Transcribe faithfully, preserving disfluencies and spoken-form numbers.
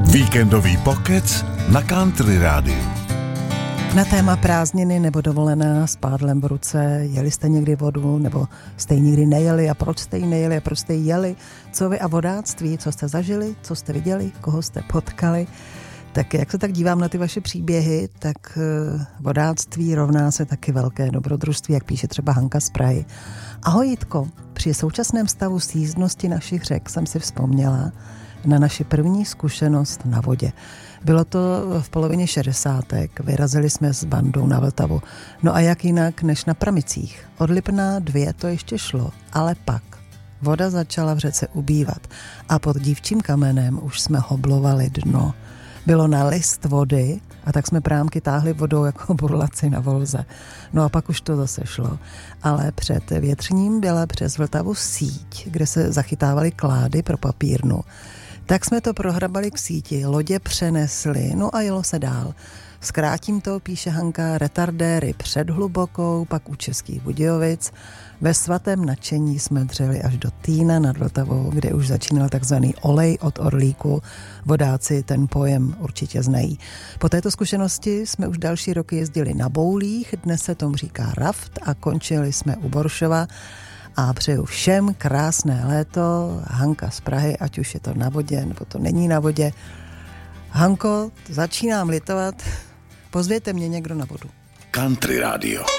Víkendový pokec na Country Rádiu. Na téma prázdniny nebo dovolená s pádlem v ruce, jeli jste někdy vodu, nebo jste ji nikdy nejeli a proč jste ji nejeli a proč jste ji jeli, co vy a vodáctví, co jste zažili, co jste viděli, koho jste potkali. Tak jak se tak dívám na ty vaše příběhy, tak vodáctví rovná se taky velké dobrodružství, jak píše třeba Hanka z Prahy. Ahoj Jitko, při současném stavu sjízdnosti našich řek jsem si vzpomněla na naši první zkušenost na vodě. Bylo to v polovině šedesátek, vyrazili jsme s bandou na Vltavu. No a jak jinak než na pramicích. Od Lipna dvě to ještě šlo, ale pak voda začala v řece ubývat a pod Dívčím kamenem už jsme hoblovali dno. Bylo na list vody a tak jsme prámky táhli vodou jako burlaci na volze. No a pak už to zase šlo. Ale před větřením byla přes Vltavu síť, kde se zachytávaly klády pro papírnu. Tak jsme to prohrabali k síti, lodě přenesli, no a jelo se dál. Zkrátím to, píše Hanka, retardéry před Hlubokou, pak u Českých Budějovic. Ve svatém nadšení jsme dřeli až do Týna nad Vltavou, kde už začínal takzvaný olej od orlíku. Vodáci ten pojem určitě znají. Po této zkušenosti jsme už další roky jezdili na boulích, dnes se tomu říká raft a končili jsme u Boršova. A přeju všem krásné léto. Hanka z Prahy, ať už je to na vodě, nebo to není na vodě. Hanko, začínám litovat. Pozvěte mě někdo na vodu. Country Radio.